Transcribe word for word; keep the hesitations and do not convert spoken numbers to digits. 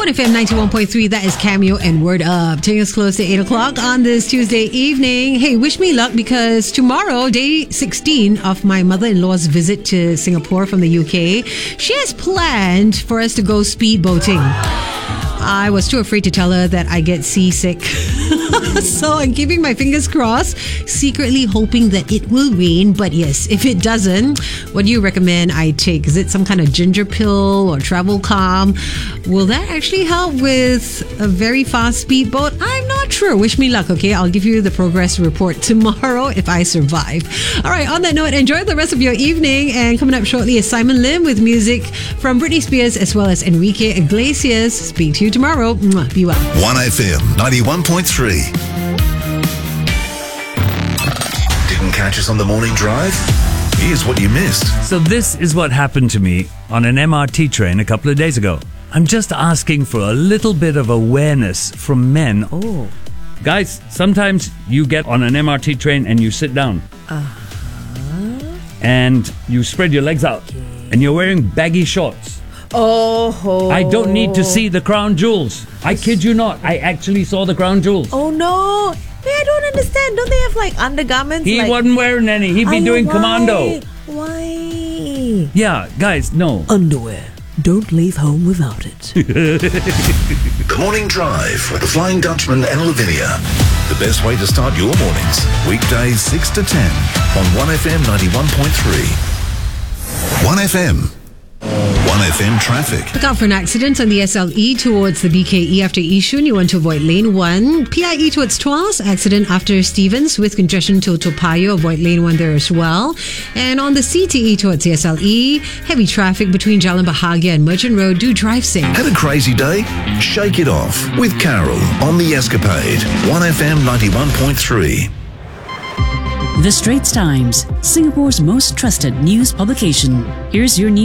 one F M ninety-one point three, that is Cameo and Word Up. Taking us close to eight o'clock on this Tuesday evening. Hey, wish me luck because tomorrow, day sixteen of my mother-in-law's visit to Singapore from the U K, she has planned for us to go speedboating. I was too afraid to tell her that I get seasick. So I'm keeping my fingers crossed, secretly hoping that it will rain. But yes, if it doesn't, what do you recommend I take? Is it some kind of ginger pill or travel calm? Will that actually help with a very fast speedboat? I'm not sure. Wish me luck, okay? I'll give you the progress report tomorrow if I survive. All right, on that note, enjoy the rest of your evening. And coming up shortly is Simon Lim with music from Britney Spears as well as Enrique Iglesias. Speak to you tomorrow. Mwah. Be well. one F M ninety-one point three. Didn't catch us on the morning drive? Here's what you missed. So this is what happened to me on an M R T train a couple of days ago. I'm just asking for a little bit of awareness from men. Oh, guys, sometimes you get on an M R T train and you sit down. Uh-huh. And you spread your legs out. Okay. And you're wearing baggy shorts. Oh. I don't need to see the crown jewels. I kid you not. I actually saw the crown jewels. Oh no. Hey, I don't understand. Don't they have like undergarments? He like... wasn't wearing any. He'd be Ay, doing why? commando. Why? Yeah, guys, no. Underwear. Don't leave home without it. The Morning Drive with the Flying Dutchman and Lavinia. The best way to start your mornings. Weekdays six to ten on one F M ninety-one point three. one F M. one F M traffic. Look out for an accident on the S L E towards the B K E after Yishun. You want to avoid lane one. P I E towards Tuas. Accident after Stevens with congestion to Toa Payoh. Avoid lane one there as well. And on the C T E towards the S L E, heavy traffic between Jalan Bahagia and Merchant Road. Do drive safe. Had a crazy day? Shake it off with Carol on The Escapade. one F M ninety-one point three. The Straits Times, Singapore's most trusted news publication. Here's your news.